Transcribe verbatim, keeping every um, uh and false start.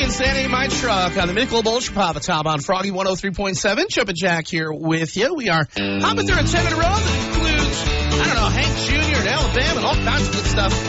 and Sandy in my truck on the Michelob Ultra Papa Top on Froggy one oh three point seven. Chip and Jack here with you. We are hopping through a ten-minute road that includes, I don't know, Hank Junior and Alabama and all kinds of good stuff.